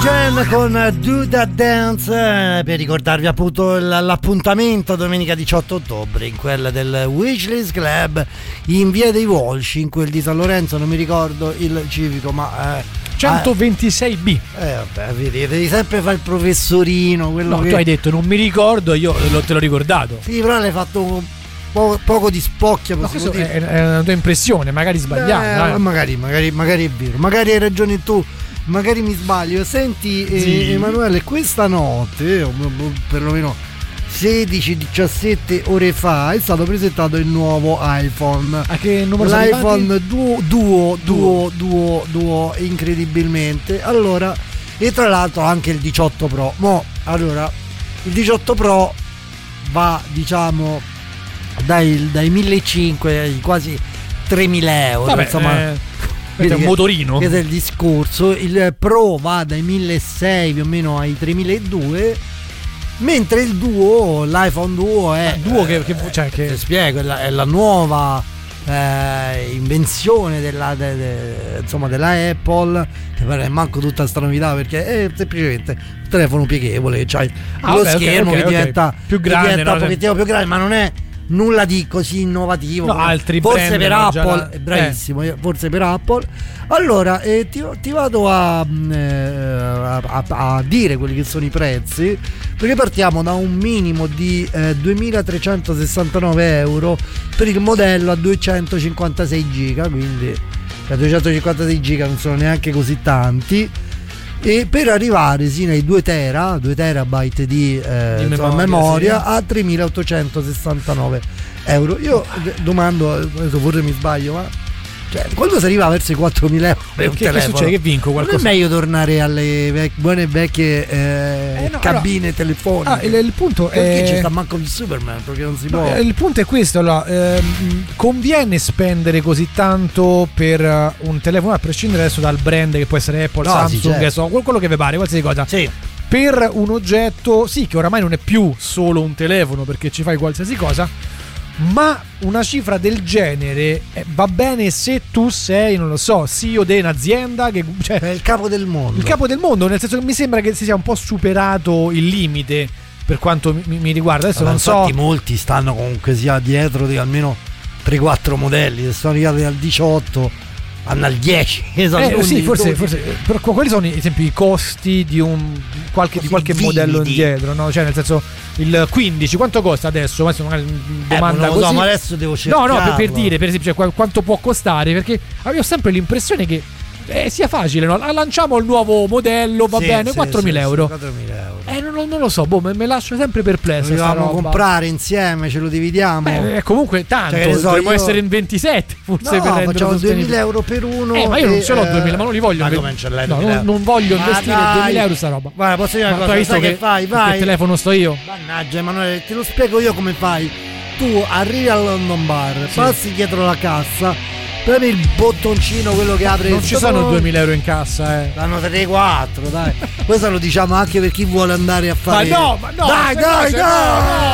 Jam con Do That Dance, per ricordarvi appunto l'appuntamento domenica 18 ottobre in quella del Wishlist Club in via dei Volsci, in quel di San Lorenzo, non mi ricordo il civico, ma 126B. Vabbè, vedi, devi sempre fare il professorino, quello che... tu hai detto non mi ricordo, io te l'ho ricordato. Sì, però l'hai fatto poco di spocchia, possiamo dire. È una tua impressione, magari sbagliata. Magari è vero, magari hai ragione tu, magari mi sbaglio. Senti, sì. Emanuele, questa notte, o perlomeno 16-17 ore fa, è stato presentato il nuovo iPhone. A che numero L'iPhone Duo, incredibilmente. Allora, e tra l'altro anche il 18 Pro. Allora, il 18 Pro va, diciamo, dai 1.500 ai quasi 3.000 euro. Vabbè, insomma, è un motorino. Questo è il discorso. Il Pro va dai 1.600 più o meno ai 3.200. Mentre il Duo, l'iPhone Duo è che ti spiego, è la nuova invenzione della Apple, che è manco tutta sta novità, perché è semplicemente un telefono pieghevole, c'hai lo schermo che diventa più grande, un pochettino più grande, ma non è nulla di così innovativo. Altri forse per Apple, bravissimo, forse per Apple. Allora, ti vado a dire quelli che sono i prezzi, perché partiamo da un minimo di 2.369 euro per il modello a 256 giga, quindi a 256 giga non sono neanche così tanti, e per arrivare sino ai 2 terabyte di memoria sì, a 3.869 euro. Io domando, adesso forse mi sbaglio, ma quando si arriva verso i 4.000 euro per un telefono, succede? Che vinco qualcosa? Non è meglio tornare alle buone vecchie cabine telefoniche? Il punto perché è, ci sta manco il Superman, perché non si può. Il punto è questo, allora, conviene spendere così tanto per un telefono, a prescindere adesso dal brand, che può essere Apple, Samsung, sì, certo. Quello che vi pare, qualsiasi cosa, sì. Per un oggetto, sì, che oramai non è più solo un telefono, perché ci fai qualsiasi cosa, ma una cifra del genere va bene se tu sei, non lo so, CEO di un'azienda che è il capo del mondo. Il capo del mondo, nel senso che mi sembra che si sia un po' superato il limite per quanto mi riguarda. Adesso non so. Infatti molti stanno comunque sia dietro di almeno 3-4 modelli, che sono arrivati al 18, hanno al 10. Sì, forse però quali sono ad esempio i costi di qualche modello indietro, no? Cioè, nel senso, il 15 quanto costa adesso? Magari domanda così. No, ma adesso devo cercarlo. No, per dire, per esempio, quanto può costare, perché avevo sempre l'impressione che sia facile, no? Lanciamo il nuovo modello, va bene, 4.000 euro. 4.000 euro. Non lo so, me lascio sempre perplesso. Dobbiamo comprare insieme, ce lo dividiamo. Comunque tanto, dovremmo essere in 27 forse, per facciamo 2.000 euro per uno. Ma io non ce l'ho 2.000, ma non li voglio. Non voglio investire 2.000 euro sta roba. Guarda, posso dire una cosa, sai che fai? Vai. Che telefono sto io? Mannaggia Emanuele, te lo spiego io come fai. Tu arrivi al London Bar, passi dietro la cassa, premi il bottoncino, quello che apre. Non ci sono 2.000 euro in cassa, Danno 3-4, dai. Questo lo diciamo anche per chi vuole andare a fare. Ma no, dai.